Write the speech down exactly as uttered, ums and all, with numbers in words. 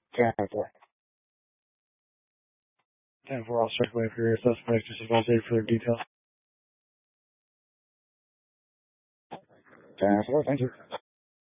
ten four. ten four, I'll circulate for your suspect. Just advise eight for their details. ten four, thank you.